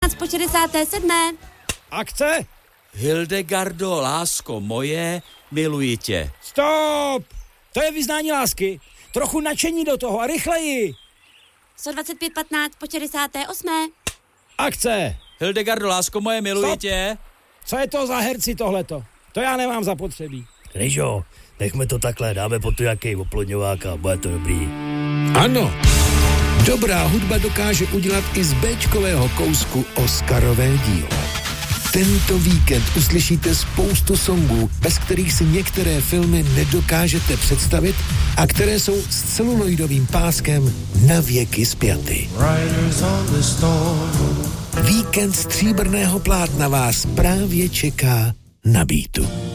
15 po 67. Akce? Hildegardo, lásko moje, miluji tě. Stop! To je vyznání lásky. Trochu nadšení do toho a rychleji. 125-15 po 68. Akce! Hildegardo, lásko moje, miluji Stop. tě. Co je to za herci tohleto? To já nemám zapotřebí. Ryžo, nechme to takhle, dáme po tu jaký oplodňováka, bude to dobrý. Ano, dobrá hudba dokáže udělat i z béčkového kousku Oscarové dílo. Tento víkend uslyšíte spoustu songů, bez kterých si některé filmy nedokážete představit a které jsou s celuloidovým páskem navěky spjaty. Víkend stříbrného plátna vás právě čeká na Beatu.